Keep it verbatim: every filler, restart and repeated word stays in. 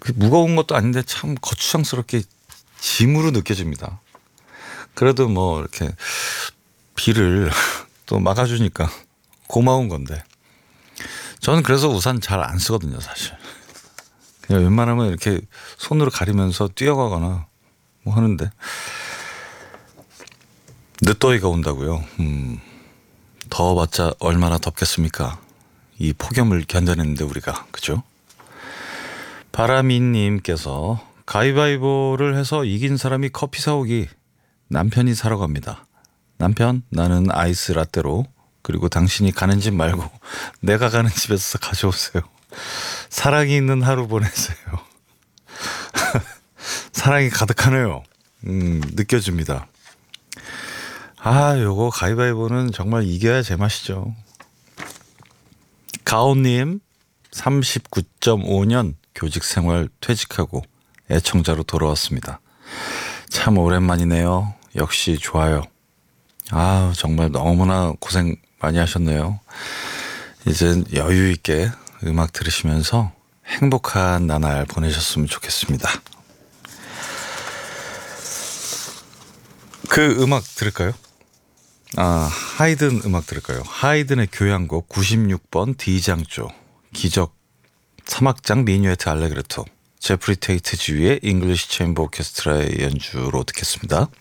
그 무거운 것도 아닌데 참 거추장스럽게 짐으로 느껴집니다. 그래도 뭐 이렇게 비를 또 막아주니까 고마운 건데 저는 그래서 우산 잘 안 쓰거든요 사실. 그냥 웬만하면 이렇게 손으로 가리면서 뛰어가거나 뭐 하는데 늦더위가 온다고요. 음, 더워봤자 얼마나 덥겠습니까? 이 폭염을 견뎌내는데 우리가 그죠? 바라미님께서 가위바위보를 해서 이긴 사람이 커피 사오기. 남편이 사러 갑니다. 남편 나는 아이스 라떼로 그리고 당신이 가는 집 말고 내가 가는 집에서 가져오세요. 사랑이 있는 하루 보내세요. 사랑이 가득하네요. 음, 느껴집니다. 아, 요거 가위바위보는 정말 이겨야 제맛이죠. 가온님 삼십구 점 오 년 교직 생활 퇴직하고 애청자로 돌아왔습니다. 참 오랜만이네요. 역시 좋아요. 아, 정말 너무나 고생 많이 하셨네요. 이젠 여유 있게 음악 들으시면서 행복한 나날 보내셨으면 좋겠습니다. 그 음악 들을까요? 아, 하이든 음악 들을까요? 하이든의 교향곡 구십육 번 D장조 기적 삼 악장 미뉴에트 알레그레토 제프리 테이트 지휘의 잉글리시 챔버 오케스트라의 연주로 듣겠습니다.